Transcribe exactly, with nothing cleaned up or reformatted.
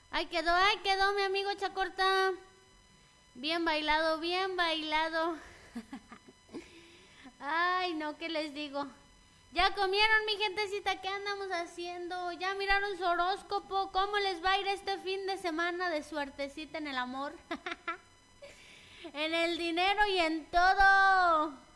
Ahí quedó, ahí quedó mi amigo Chacorta. Bien bailado, bien bailado. Ay, no, ¿qué les digo? ¿Ya comieron, mi gentecita? ¿Qué andamos haciendo? ¿Ya miraron su horóscopo? ¿Cómo les va a ir este fin de semana de suertecita en el amor? En el dinero y en todo.